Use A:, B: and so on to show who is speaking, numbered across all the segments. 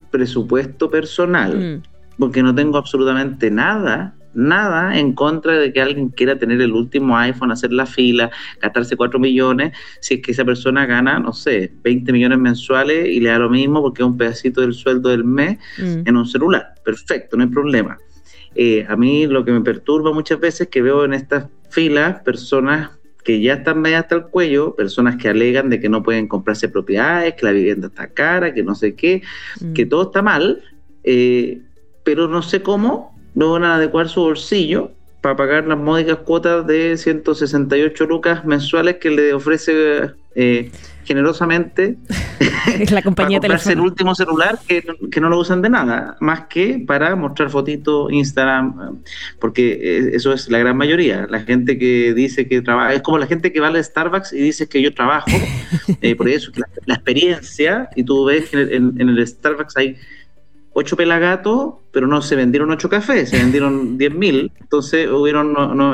A: presupuesto personal, porque no tengo absolutamente nada en contra de que alguien quiera tener el último iPhone, hacer la fila, gastarse 4 millones, si es que esa persona gana, no sé, 20 millones mensuales y le da lo mismo porque es un pedacito del sueldo del mes en un celular. Perfecto, no hay problema. A mí lo que me perturba muchas veces es que veo en estas filas personas que ya están medio hasta el cuello, personas que alegan de que no pueden comprarse propiedades, que la vivienda está cara, que no sé qué, que todo está mal, pero no sé cómo no van a adecuar su bolsillo para pagar las módicas cuotas de 168 lucas mensuales que le ofrece generosamente
B: la compañía
A: para comprarse el último celular que no lo usan de nada, más que para mostrar fotitos, Instagram, porque eso es la gran mayoría. La gente que dice que trabaja, es como la gente que va al Starbucks y dice que yo trabajo, por eso, que la experiencia, y tú ves que en el Starbucks hay 8 pelagatos, pero no se vendieron 8 cafés, se vendieron 10.000, entonces hubieron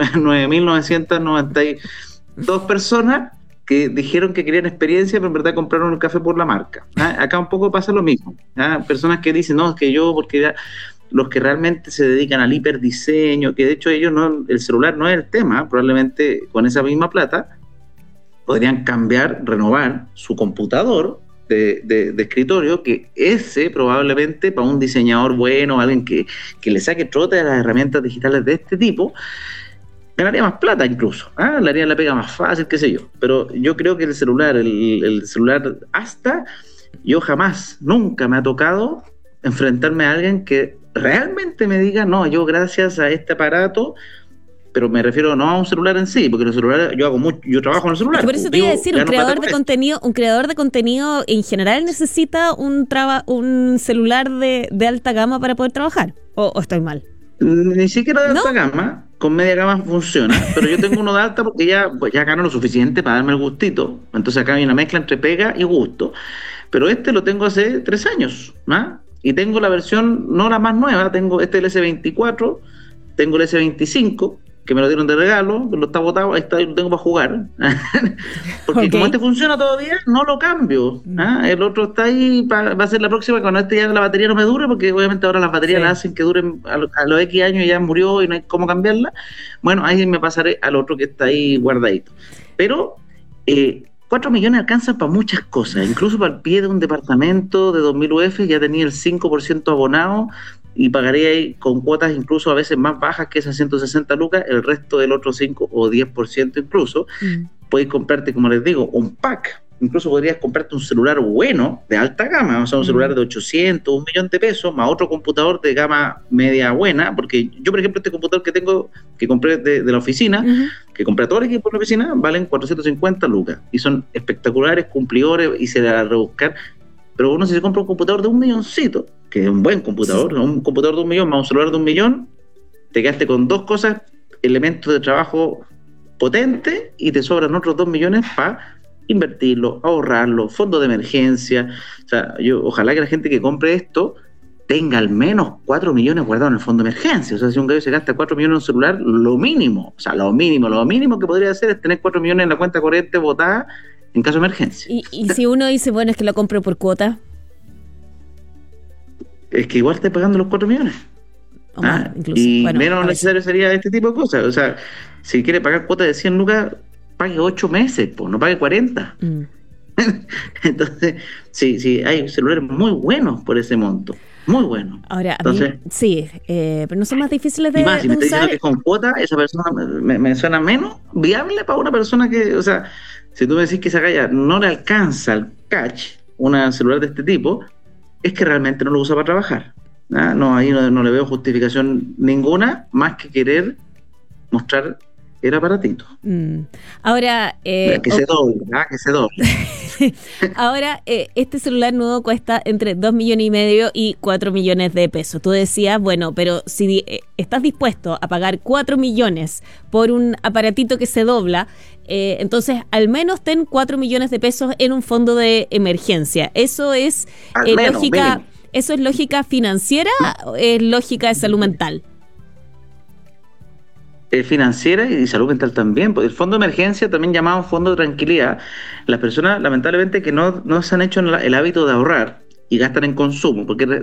A: 9.992 personas que dijeron que querían experiencia, pero en verdad compraron el café por la marca. Acá un poco pasa lo mismo. Personas que dicen, no, es que yo, porque ya, los que realmente se dedican al hiperdiseño, que de hecho ellos el celular no es el tema, probablemente con esa misma plata podrían cambiar, renovar su computador de escritorio, que ese probablemente para un diseñador bueno, alguien que le saque trote a las herramientas digitales de este tipo, ganaría más plata incluso, le haría la pega más fácil, qué sé yo. Pero yo creo que el celular yo jamás, nunca me ha tocado enfrentarme a alguien que realmente me diga, no, yo gracias a este aparato, pero me refiero no a un celular en sí, porque los celulares, yo trabajo en el celular.
B: Por eso te iba a decir, un creador de contenido en general necesita un celular de alta gama para poder trabajar, o estoy mal.
A: Ni siquiera de alta gama, con media gama funciona, pero yo tengo uno de alta porque ya gano lo suficiente para darme el gustito. Entonces acá hay una mezcla entre pega y gusto. Pero lo tengo hace 3 años, ¿no? Y tengo la versión, no la más nueva, tengo el S24, tengo el S25, que me lo dieron de regalo, lo está botado, ahí está, lo tengo para jugar. Porque como funciona todavía, no lo cambio. El otro está ahí, va a ser la próxima, cuando ya la batería no me dure, porque obviamente ahora las baterías la hacen que duren a los X años y ya murió y no hay cómo cambiarla. Bueno, ahí me pasaré al otro que está ahí guardadito. Pero 4 millones alcanzan para muchas cosas, incluso para el pie de un departamento de 2.000 UF, ya tenía el 5% abonado, y pagaré ahí con cuotas incluso a veces más bajas que esas 160 lucas, el resto del otro 5 o 10% incluso. Puedes comprarte, como les digo, un pack. Incluso podrías comprarte un celular bueno, de alta gama, o sea, un celular de 800, 1 millón de pesos, más otro computador de gama media buena, porque yo, por ejemplo, este computador que compré de la oficina, que compré a todo el equipo de la oficina, valen 450 lucas, y son espectaculares, cumplidores, y se le va a rebuscar. Pero uno, si se compra un computador de 1 milloncito, que es un buen computador, un computador de 1 millón más un celular de 1 millón, te quedaste con 2 cosas, elementos de trabajo potentes, y te sobran otros 2 millones para invertirlo, ahorrarlo, fondo de emergencia. O sea, ojalá que la gente que compre esto tenga al menos 4 millones guardados en el fondo de emergencia. O sea, si un gallo se gasta 4 millones en un celular, lo mínimo que podría hacer es tener 4 millones en la cuenta corriente botada en caso de emergencia.
B: Y si uno dice, bueno, es que lo compro por cuota,
A: es que igual está pagando los 4 millones. Incluso. Y menos necesario sería este tipo de cosas. O sea, si quiere pagar cuota de 100 lucas, pague 8 meses, pues no pague 40. Entonces, sí, hay celulares muy buenos por ese monto. Muy buenos.
B: Ahora, entonces, pero no son más difíciles de
A: usar. Si me está diciendo que con cuota, esa persona me suena menos viable para una persona que, o sea, si tú me decís que esa galla no le alcanza el catch, una celular de este tipo, es que realmente no lo usa para trabajar. No, ahí no le veo justificación ninguna, más que querer mostrar el aparatito.
B: Ahora,
A: que se doble.
B: Ahora, este celular nuevo cuesta entre 2,5 millones y 4 millones de pesos. Tú decías, bueno, pero si estás dispuesto a pagar 4 millones por un aparatito que se dobla, entonces al menos ten 4 millones de pesos en un fondo de emergencia. ¿Eso es lógica? ¿Eso es lógica financiera o es lógica de salud mental?
A: Financiera y salud mental también, porque el fondo de emergencia, también llamado fondo de tranquilidad, las personas lamentablemente que no se han hecho el hábito de ahorrar y gastan en consumo, porque